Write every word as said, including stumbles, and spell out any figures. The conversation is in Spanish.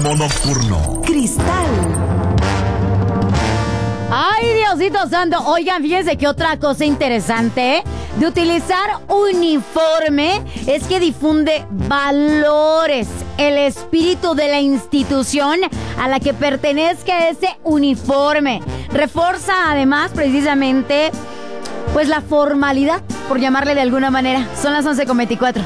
Turismo nocturno. Cristal. Ay, Diosito santo. Oigan, fíjense que otra cosa interesante de utilizar uniforme es que difunde valores, el espíritu de la institución a la que pertenezca ese uniforme. Refuerza además precisamente pues la formalidad, por llamarle de alguna manera. Son las once con veinticuatro.